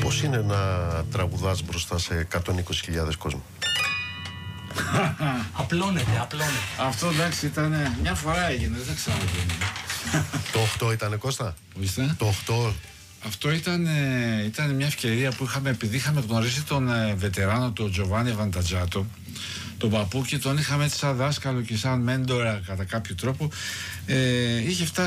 Πώς είναι να τραγουδάς μπροστά σε 120.000 κόσμο? Απλώνεται. Αυτό εντάξει ήταν μια φορά έγινε, δεν ξαναγίνει. Το 8 ήτανε, Κώστα? Ορίστε. Το 8. Αυτό ήταν μια ευκαιρία που είχαμε, επειδή είχαμε γνωρίσει τον βετεράνο, τον Τζοβάνι Βαντατζάτο, τον παππού, και τον είχαμε έτσι σαν δάσκαλο και σαν μέντορα κατά κάποιο τρόπο. Είχε φτάσει